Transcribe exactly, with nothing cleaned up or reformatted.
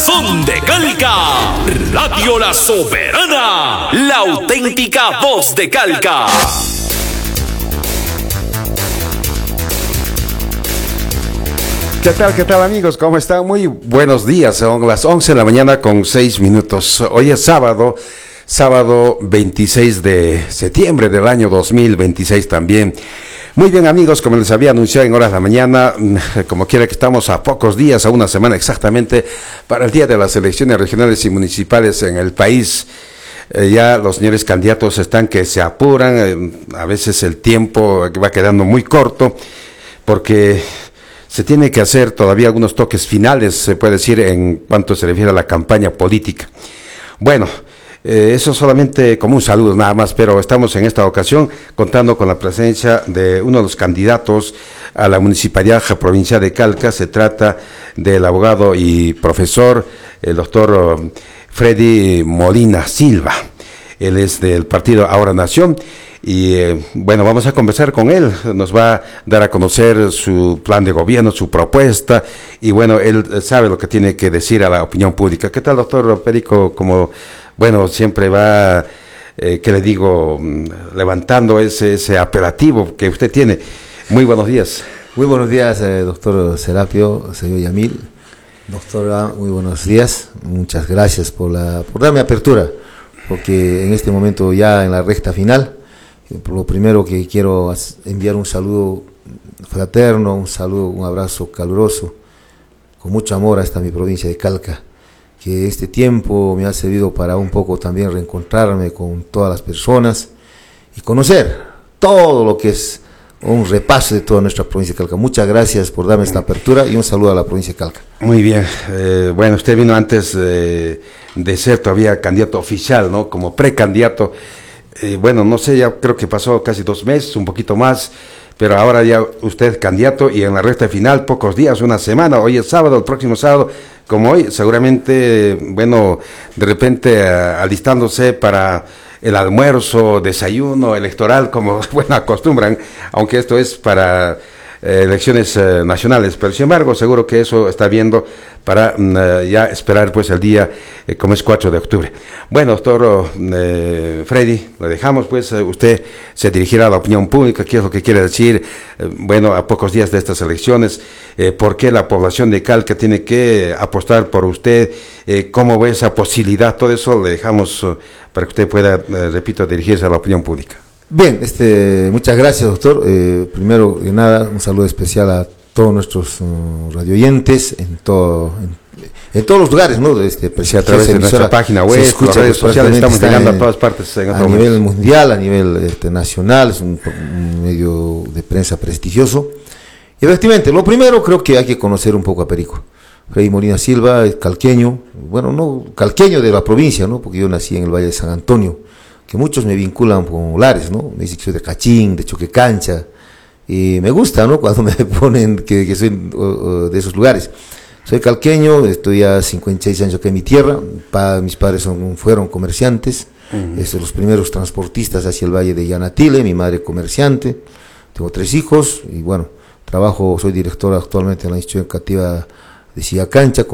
Son de Calca, Radio La Soberana, la auténtica voz de Calca. ¿Qué tal, qué tal amigos? ¿Cómo están? Muy buenos días, son las once de la mañana con seis minutos. Hoy es sábado, sábado veintiséis de septiembre del año dos mil veintiséis también. Muy bien amigos, como les había anunciado en horas de la mañana, como quiera que estamos a pocos días, a una semana exactamente, para el día de las elecciones regionales y municipales en el país. Eh, ya los señores candidatos están que se apuran, eh, a veces el tiempo va quedando muy corto, porque se tiene que hacer todavía algunos toques finales, se puede decir, en cuanto se refiere a la campaña política. Bueno, eh, eso solamente como un saludo nada más, pero estamos en esta ocasión contando con la presencia de uno de los candidatos a la Municipalidad Provincial de Calca. Se trata del abogado y profesor, el doctor Freddy Molina Silva. Él es del partido Ahora Nación. Y eh, bueno, vamos a conversar con él, nos va a dar a conocer su plan de gobierno, su propuesta, y bueno, él sabe lo que tiene que decir a la opinión pública. ¿Qué tal, doctor Perico? Como, bueno, siempre va, eh, ¿qué le digo?, levantando ese, ese apelativo que usted tiene. Muy buenos días. Muy buenos días, eh, doctor Serapio, señor Yamil. Doctora, muy buenos días, muchas gracias por, la, por darme apertura, porque en este momento ya en la recta final, lo primero que quiero es enviar un saludo fraterno, un saludo, un abrazo caluroso, con mucho amor hasta mi provincia de Calca, que este tiempo me ha servido para un poco también reencontrarme con todas las personas y conocer todo lo que es un repaso de toda nuestra provincia de Calca. Muchas gracias por darme esta apertura y un saludo a la provincia de Calca. Muy bien, eh, bueno, usted vino antes eh, de ser todavía candidato oficial, ¿no? Como precandidato. Eh, bueno, no sé, ya creo que pasó casi dos meses, un poquito más, pero ahora ya usted candidato y en la recta final, pocos días, una semana. Hoy es sábado, el próximo sábado, como hoy, seguramente, bueno, de repente uh, alistándose para el almuerzo, desayuno electoral, como, bueno, acostumbran, aunque esto es para eh, elecciones eh, nacionales, pero sin embargo, seguro que eso está viendo para uh, ya esperar pues el día, eh, como es cuatro de octubre. Bueno, doctor eh, Freddy, lo dejamos, pues eh, usted se dirigirá a la opinión pública. ¿Qué es lo que quiere decir? Eh, bueno, a pocos días de estas elecciones, eh, ¿por qué la población de Calca tiene que apostar por usted? Eh, ¿Cómo ve esa posibilidad? Todo eso le dejamos uh, para que usted pueda, eh, repito, dirigirse a la opinión pública. Bien, este, muchas gracias, doctor. Eh, primero que nada, un saludo especial a todos nuestros uh, radioyentes en todo en, en todos los lugares, ¿no? Este, sí, a través de nuestra página web, las redes sociales, estamos llegando a todas partes en a nivel mundial, a nivel este, nacional. Es un, un medio de prensa prestigioso. Y efectivamente, lo primero creo que hay que conocer un poco a Perico. Freddy Molina Silva es calqueño, bueno, no calqueño de la provincia, ¿no? Porque yo nací en el Valle de San Antonio, que muchos me vinculan con Lares, ¿no? Me dicen que soy de Cachín, de Choquecancha, y me gusta, ¿no? Cuando me ponen que, que soy uh, uh, de esos lugares. Soy calqueño, estoy a cincuenta y seis años acá en mi tierra. Pa, mis padres son, fueron comerciantes, uh-huh. es, los primeros transportistas hacia el Valle de Yanatile, mi madre comerciante. Tengo tres hijos y bueno, trabajo, soy director actualmente en la institución educativa de Sillacancha.